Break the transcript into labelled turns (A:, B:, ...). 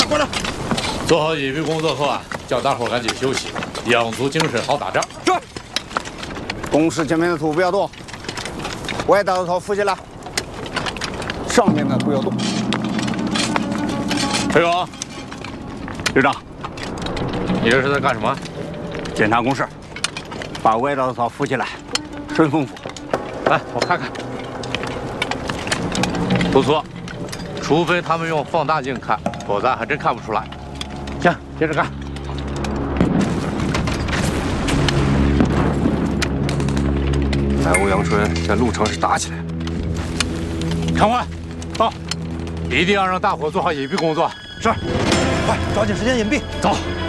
A: 关着。
B: 做好隐蔽工作后啊，叫大伙赶紧休息，养足精神，好打仗。
A: 是。
C: 工事前面的土不要动，外道的头扶起来，上面的不要动。
B: 陈勇，
C: 旅长，
B: 你这是在干什么？
C: 检查工事，把外道的头扶起来，顺风扶。
B: 来，我看看。不错，除非他们用放大镜看，否则还真看不出来。行，接着干。
A: 在欧阳春在鹿城是打起来了。
B: 长官，到，一定要让大伙做好隐蔽工作。
A: 是，快抓紧时间隐蔽，走。